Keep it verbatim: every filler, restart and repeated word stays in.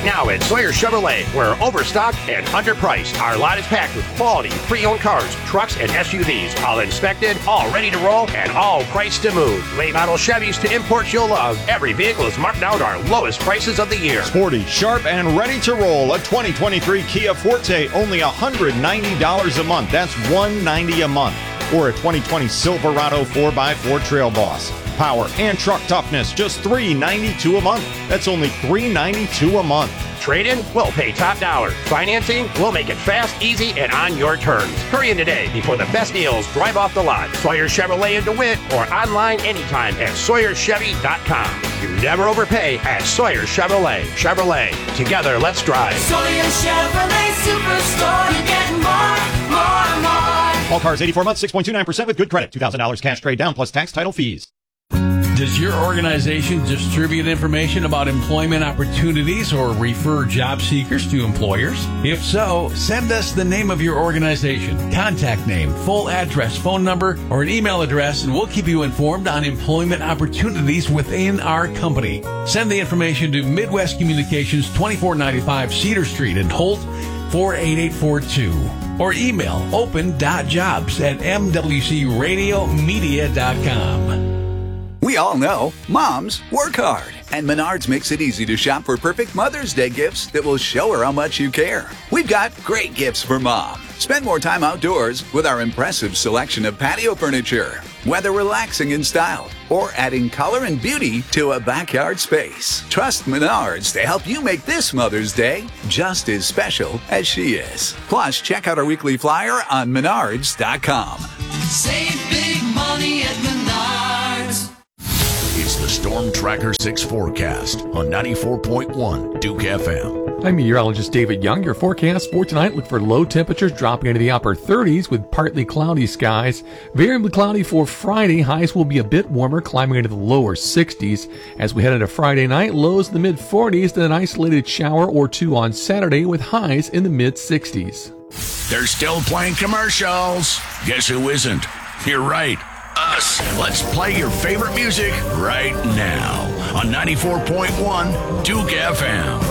now at Sawyer Chevrolet. We're overstocked and underpriced. Our lot is packed with quality pre-owned cars, trucks, and S U Vs. All inspected, all ready to roll, and all priced to move. Late model Chevys to imports you'll love. Every vehicle is marked down to our lowest prices of the year. Sporty, sharp, and ready to roll. A twenty twenty-three Kia Forte, only one hundred ninety dollars a month. That's one hundred ninety dollars a month. Or a twenty twenty Silverado four by four Trail Boss. Power and truck toughness, just three hundred ninety-two dollars a month. That's only three hundred ninety-two dollars a month. Trade-in? We'll pay top dollar. Financing? We'll make it fast, easy, and on your terms. Hurry in today before the best deals drive off the lot. Sawyer Chevrolet in DeWitt or online anytime at Sawyer Chevy dot com. You never overpay at Sawyer Chevrolet. Chevrolet. Together, let's drive. Sawyer Chevrolet Superstore. You get more, more, more. All cars eighty-four months, six point two nine percent with good credit. two thousand dollars cash trade down plus tax title fees. Does your organization distribute information about employment opportunities or refer job seekers to employers? If so, send us the name of your organization, contact name, full address, phone number, or an email address, and we'll keep you informed on employment opportunities within our company. Send the information to Midwest Communications, twenty-four ninety-five Cedar Street in Holt, four eight eight four two. Or email open dot jobs at m w c radio media dot com. We all know moms work hard, and Menards makes it easy to shop for perfect Mother's Day gifts that will show her how much you care. We've got great gifts for mom. Spend more time outdoors with our impressive selection of patio furniture, whether relaxing in style or adding color and beauty to a backyard space. Trust Menards to help you make this Mother's Day just as special as she is. Plus, check out our weekly flyer on menards dot com. Save big money at Menards. It's the Storm Tracker six forecast on ninety-four point one Duke F M. I'm meteorologist David Young. Your forecast for tonight, look for low temperatures dropping into the upper thirties with partly cloudy skies. Variably cloudy for Friday. Highs will be a bit warmer, climbing into the lower sixties. As we head into Friday night, lows in the mid forties, then an isolated shower or two on Saturday with highs in the mid sixties. They're still playing commercials. Guess who isn't? You're right. Us. Let's play your favorite music right now on ninety-four point one Duke F M.